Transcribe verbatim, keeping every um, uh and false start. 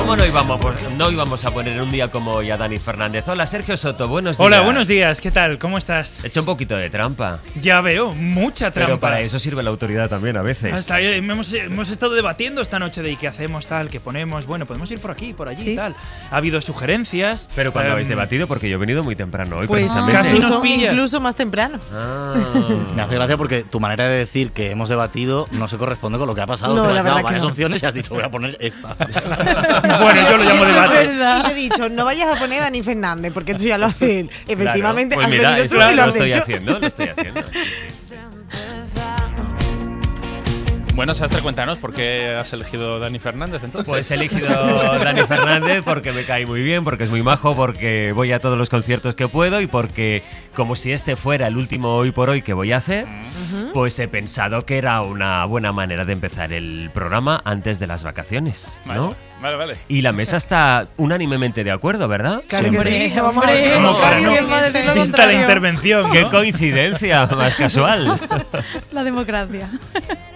¿Cómo no íbamos, no íbamos a poner un día como hoy a Dani Fernández? Hola, Sergio Soto, buenos días. Hola, buenos días, ¿qué tal? ¿Cómo estás? He hecho un poquito de trampa. Ya veo, mucha trampa. Pero para eso sirve la autoridad también a veces. Hasta, eh, hemos, hemos estado debatiendo esta noche de qué hacemos, tal, qué ponemos. Bueno, podemos ir por aquí, por allí, ¿sí? Tal. Ha habido sugerencias. Pero cuando um, habéis debatido, porque yo he venido muy temprano hoy, pues precisamente. Casi nos incluso, pillas. incluso más temprano. Ah. Me hace gracia porque tu manera de decir que hemos debatido no se corresponde con lo que ha pasado. No, Te la has dado verdad que varias no. opciones y has dicho, voy a poner esta. Bueno, yo lo llamo debate. Y yo he dicho, no vayas a poner a Dani Fernández, porque eso ya lo hacen. Efectivamente, Claro. Pues has mira, venido eso tú y lo lo has estoy hecho. haciendo, lo estoy haciendo. Sí, sí. Bueno, Sastre, cuéntanos, ¿por qué has elegido Dani Fernández entonces? Pues he elegido Dani Fernández porque me cae muy bien, porque es muy majo, porque voy a todos los conciertos que puedo y porque, como si este fuera el último hoy por hoy que voy a hacer, uh-huh. pues he pensado que era una buena manera de empezar el programa antes de las vacaciones, ¿no? Vale. Vale, vale. Y la mesa está unánimemente de acuerdo, ¿verdad? Claro que Siempre. sí, no vamos a ver. ¿Cómo que no? ¿Quién va a decir lo Vista la contrario? intervención, ¿no? ¡Qué coincidencia más casual! La democracia.